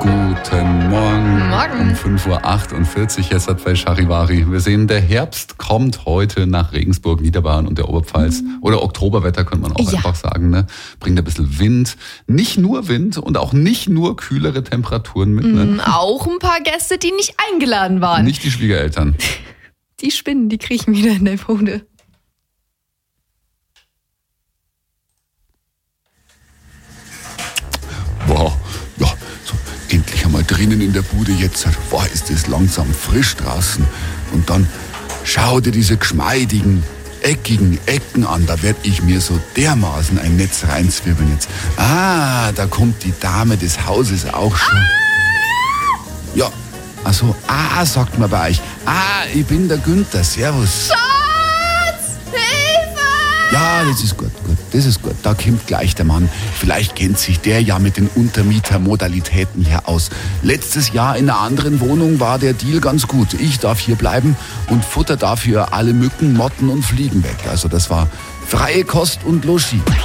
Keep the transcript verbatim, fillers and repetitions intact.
Guten Morgen. Morgen. Um fünf Uhr achtundvierzig jetzt hat bei Charivari. Wir sehen, der Herbst kommt heute nach Regensburg, Niederbayern und der Oberpfalz. Mhm. Oder Oktoberwetter könnte man auch ja. einfach sagen. Ne? Bringt ein bisschen Wind. Nicht nur Wind und auch nicht nur kühlere Temperaturen mit. Ne? Mhm, auch ein paar Gäste, die nicht eingeladen waren. Nicht die Schwiegereltern. Die Spinnen, die kriechen wieder in der Bude. Wow, ja, so endlich einmal drinnen in der Bude jetzt. Boah, ist es langsam frisch draußen. Und dann schau dir diese geschmeidigen, eckigen Ecken an. Da werd ich mir so dermaßen ein Netz reinzwirbeln jetzt. Ah, da kommt die Dame des Hauses auch schon. Ja, also, ah, sagt man bei euch. Ah, ich bin der Günther, servus. Schatz! Hilfe! Ja, das ist gut, gut, das ist gut. Da kommt gleich der Mann. Vielleicht kennt sich der ja mit den Untermietermodalitäten hier aus. Letztes Jahr in einer anderen Wohnung war der Deal ganz gut. Ich darf hier bleiben und futter dafür alle Mücken, Motten und Fliegen weg. Also das war freie Kost und Logis.